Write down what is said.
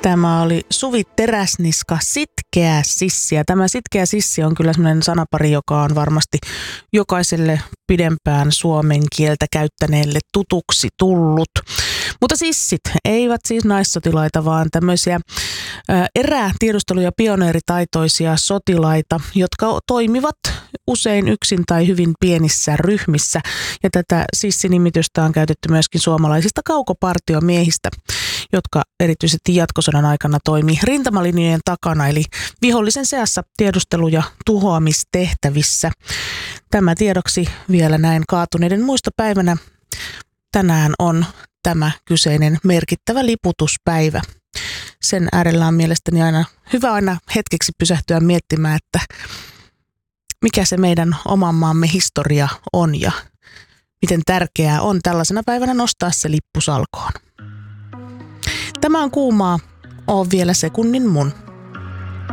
Tämä oli Suvi Teräsniska, Sitkeä sissi. Ja tämä sitkeä sissi on kyllä sellainen sanapari, joka on varmasti jokaiselle pidempään suomen kieltä käyttäneelle tutuksi tullut. Mutta sissit eivät siis naissotilaita, vaan tämmöisiä erätiedustelu- ja pioneeritaitoisia sotilaita, jotka toimivat usein yksin tai hyvin pienissä ryhmissä. Ja tätä sissinimitystä on käytetty myöskin suomalaisista kaukopartiomiehistä, jotka erityisesti jatkosodan aikana toimi rintamalinjojen takana, eli vihollisen seassa tiedustelu- ja tuhoamistehtävissä. Tämä tiedoksi vielä näin kaatuneiden muistopäivänä. Tänään on tämä kyseinen merkittävä liputuspäivä. Sen äärellä on mielestäni hyvä aina hetkeksi pysähtyä miettimään, että mikä se meidän oman maamme historia on ja miten tärkeää on tällaisena päivänä nostaa se lippu salkoon. Tämä on Kuumaa, oo vielä sekunnin mun.